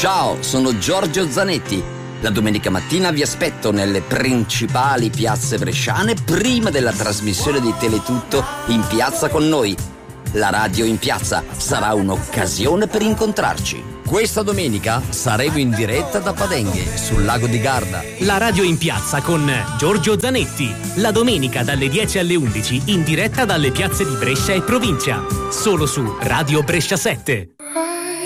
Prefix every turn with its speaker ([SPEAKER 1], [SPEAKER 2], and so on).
[SPEAKER 1] Ciao, sono Giorgio Zanetti. La domenica mattina vi aspetto nelle principali piazze bresciane prima della trasmissione di Teletutto In Piazza con noi. La radio in piazza sarà un'occasione per incontrarci.
[SPEAKER 2] Questa domenica saremo in diretta da Padenghe, sul lago di Garda.
[SPEAKER 3] La radio in piazza con Giorgio Zanetti. La domenica dalle 10 alle 11 in diretta dalle piazze di Brescia e provincia. Solo su Radio Brescia 7.